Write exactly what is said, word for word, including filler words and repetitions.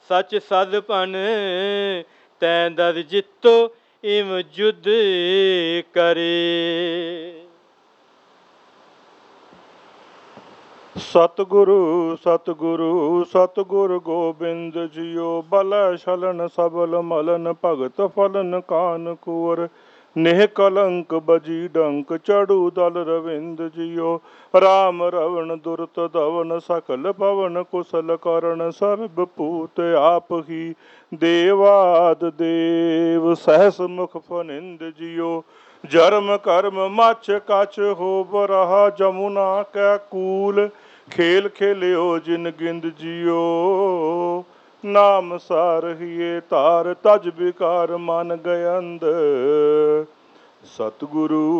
सच सदपन तैं दर जितो इम जुद करे। सतगुरु सतगुरु सतगुरु गोबिंद जियो। बल छलन सबल मलन भगत फलन कान कुवर। नेह कलंक बजी डंक चढ़ू दल रविंद जियो। राम रवण दुरत धवन सकल पवन कुशल करण। सर्ब पूत आप ही देवाद देव सहस मुख फनिंद जियो। जरम कर्म मच कच हो बरहा जमुना कै कूल। खेल खेलियो जिन गिंद जियो। नाम सारहिए तार तज विकार मन गयंद। सतगुरु